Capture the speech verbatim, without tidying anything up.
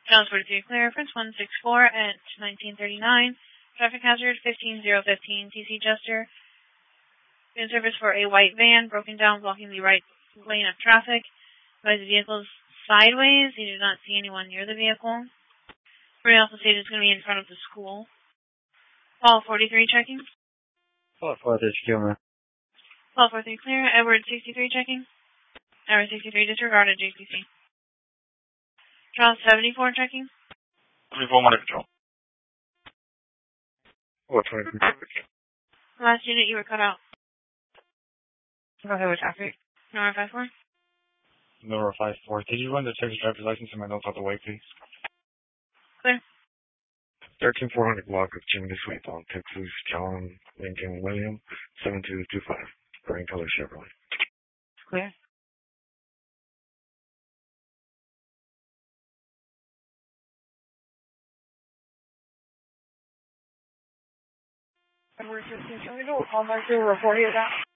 Dallas forty-three clear, Prince one six four at nineteen thirty-nine. Traffic hazard fifteen zero fifteen. T C Jester. In service for a white van, broken down, blocking the right lane of traffic. By the vehicle's sideways. You do not see anyone near the vehicle. Pretty also stated it's going to be in front of the school. Paul forty-three checking. Paul forty-three clear. Paul forty-three clear. Edward sixty-three checking. Edward sixty-three disregarded J C C. Charles seventy-four checking. seventy-four one control. four twenty-three. Last unit, you were cut out. Go ahead with traffic. Number five four. Number five four. Did you run the Texas driver's license and my notes out the way, please? Clear. thirteen four hundred block of Chimney Sweep on Texas, John Lincoln William, seven two two five. Green color Chevrolet. Clear. Edward fifteen, can we go call back to report you that?